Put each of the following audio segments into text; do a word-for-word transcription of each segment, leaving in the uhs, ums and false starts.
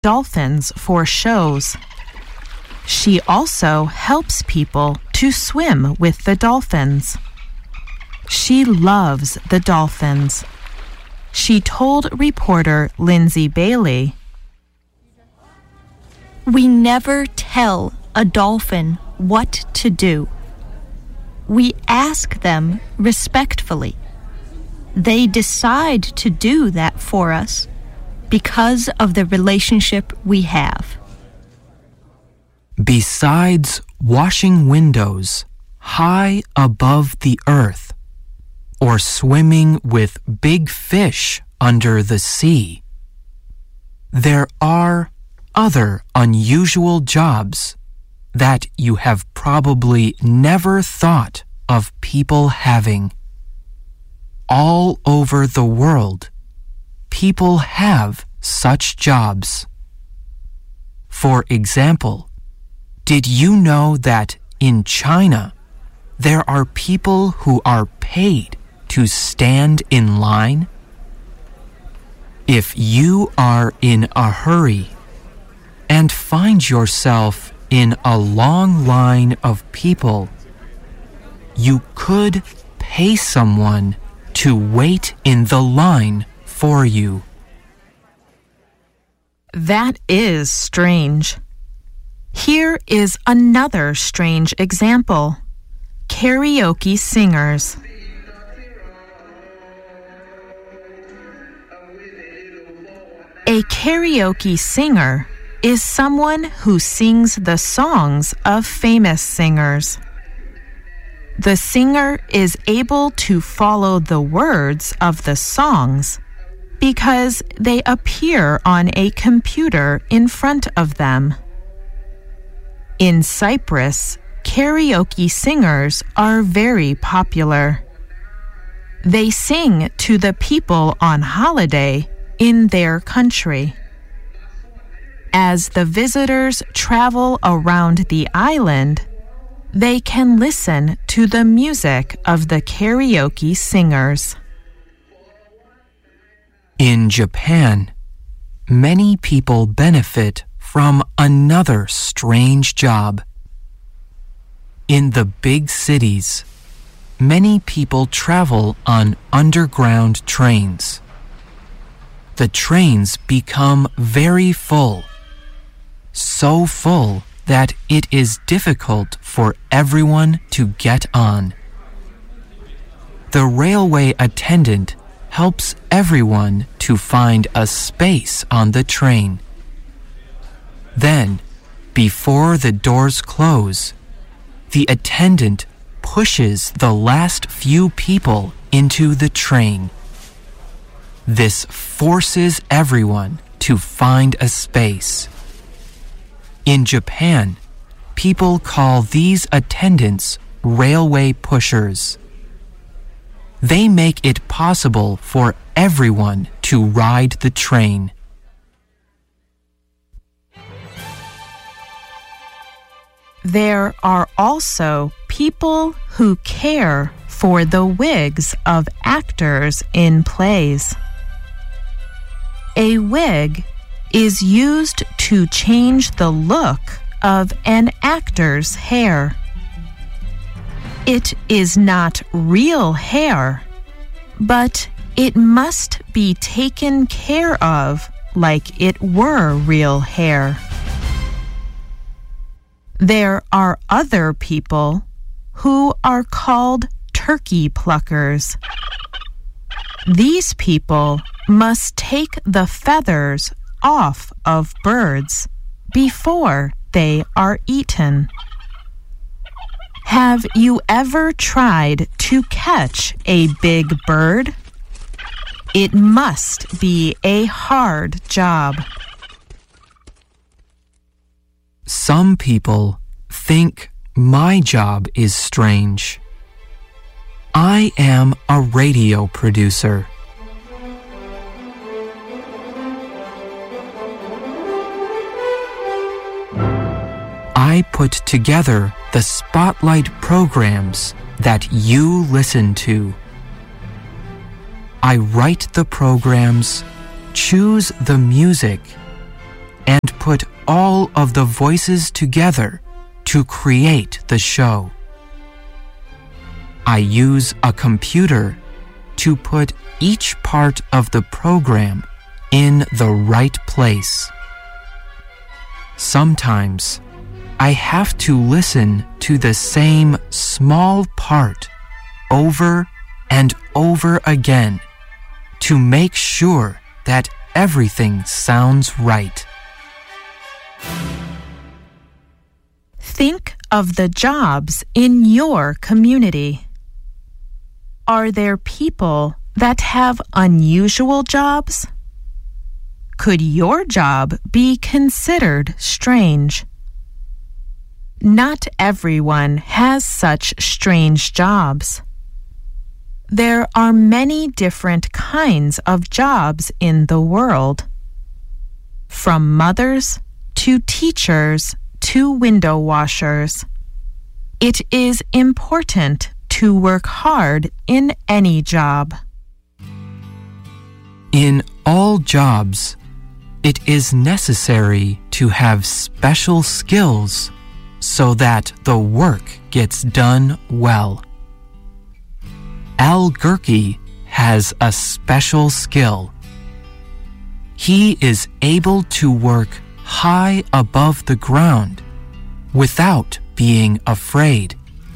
dolphins for shows. She also helps people to swim with the dolphins. She loves the dolphins. She told reporter Lindsay Bailey, "We never tell a dolphin what to do. We ask them respectfully. They decide to do that for us because of the relationship we have." Besides washing windows high above the earth, or swimming with big fish under the sea, there are other unusual jobs that you have probably never thought of people having. All over the world, people have such jobs. For example, did you know that in China, there are people who are paid to stand in line? If you are in a hurry and find yourself in a long line of people, you could pay someone to wait in the line for you. That is strange. Here is another strange example. Karaoke singers. A karaoke singer is someone who sings the songs of famous singers. The singer is able to follow the words of the songs because they appear on a computer in front of them. In Cyprus, karaoke singers are very popular. They sing to the people on holiday in their country. As the visitors travel around the island, they can listen to the music of the karaoke singers. In Japan, many people benefit from another strange job. In the big cities, many people travel on underground trains. The trains become very full, so full that it is difficult for everyone to get on. The railway attendant helps everyone to find a space on the train. Then, before the doors close, the attendant pushes the last few people into the train. This forces everyone to find a space. In Japan, people call these attendants railway pushers. They make it possible for everyone to ride the train. There are also people who care for the wigs of actors in plays. A wig is used to change the look of an actor's hair. It is not real hair, but it must be taken care of like it were real hair. There are other people who are called turkey pluckers. These people must take the feathers off of birds before they are eaten. Have you ever tried to catch a big bird? It must be a hard job. Some people think my job is strange. I am a radio producer. I put together the Spotlight programs that you listen to. I write the programs, choose the music, put all of the voices together to create the show. I use a computer to put each part of the program in the right place. Sometimes I have to listen to the same small part over and over again to make sure that everything sounds right. Think of the jobs in your community. Are there people that have unusual jobs? Could your job be considered strange? Not everyone has such strange jobs. There are many different kinds of jobs in the world, from mothers to teachers to window washers. It is important to work hard in any job. In all jobs, it is necessary to have special skills so that the work gets done well. Al Gurkey has a special skill. He is able to work high above the ground without being afraid.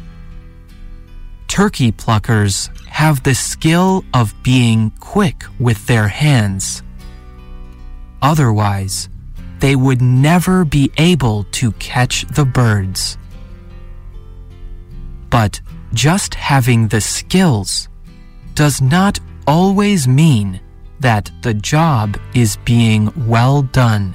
Turkey pluckers have the skill of being quick with their hands. Otherwise, they would never be able to catch the birds. But just having the skills does not always mean that the job is being well done.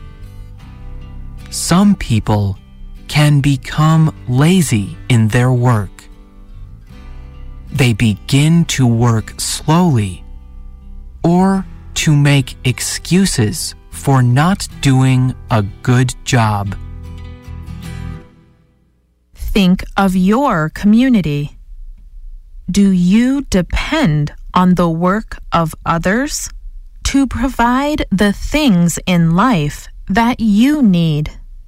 Some people can become lazy in their work. They begin to work slowly or to make excuses for not doing a good job. Think of your community. Do you depend on the work of others to provide the things in life that you need?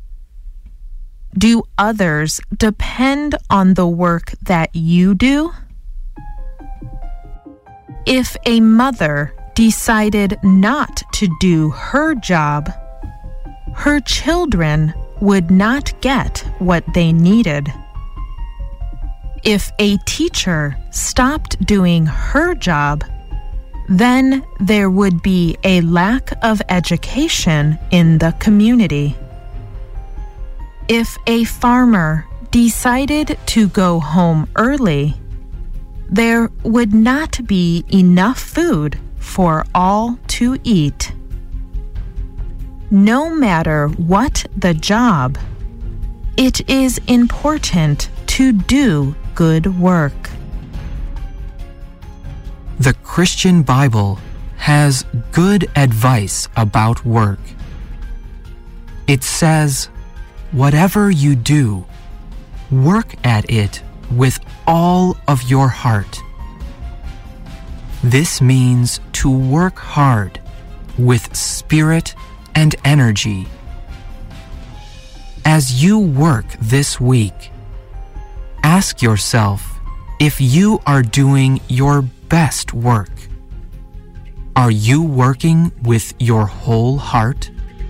Do others depend on the work that you do? If a mother decided not to do her job, her children would not get what they needed. If a teacher stopped doing her job, then there would be a lack of education in the community. If a farmer decided to go home early, there would not be enough food for all to eat. No matter what the job, it is important to do good work. The Christian Bible has good advice about work. It says, "Whatever you do, work at it with all of your heart." This means to work hard with spirit and energy. As you work this week, ask yourself if you are doing your best work. Are you working with your whole heart?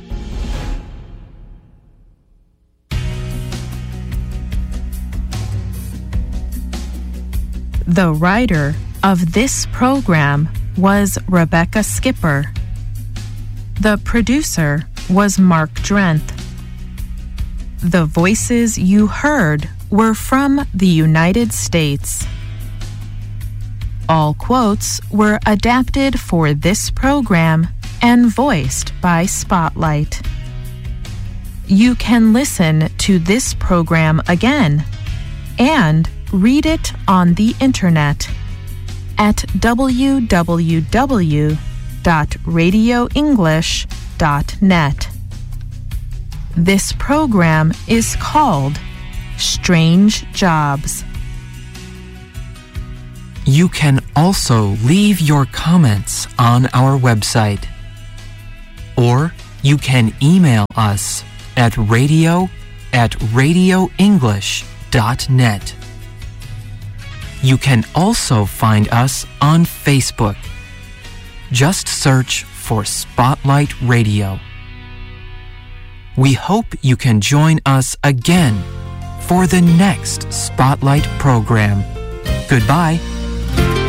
The writer of this program was Rebecca Skipper. The producer was Mark Drenth. The voices you heard were from the United States. All quotes were adapted for this program and voiced by Spotlight. You can listen to this program again and read it on the internet at w w w dot radio english dot net. This program is called Strange Jobs. You can also leave your comments on our website, or You can email us at radio at radio english dot net. You can also find us on Facebook. Just search for Spotlight Radio. We hope you can join us again for the next Spotlight program. Goodbye.